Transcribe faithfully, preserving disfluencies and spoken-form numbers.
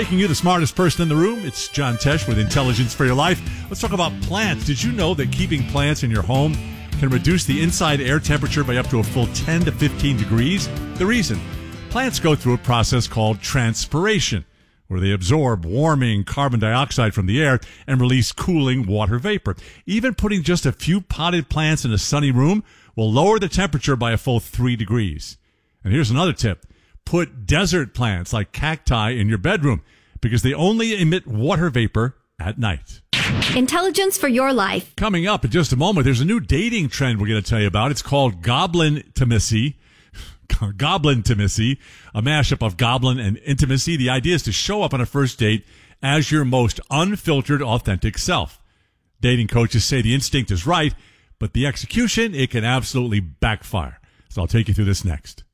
Making you the smartest person in the room, it's John Tesh with Intelligence for Your Life. Let's talk about plants. Did you know that keeping plants in your home can reduce the inside air temperature by up to a full ten to fifteen degrees? The reason? Plants go through a process called transpiration, where they absorb warming carbon dioxide from the air and release cooling water vapor. Even putting just a few potted plants in a sunny room will lower the temperature by a full three degrees. And here's another tip. Put desert plants like cacti in your bedroom because they only emit water vapor at night. Intelligence for Your Life. Coming up in just a moment, there's a new dating trend we're going to tell you about. It's called goblin-timacy. Goblin-timacy, a mashup of goblin and intimacy. The idea is to show up on a first date as your most unfiltered, authentic self. Dating coaches say the instinct is right, but the execution, it can absolutely backfire. So I'll take you through this next.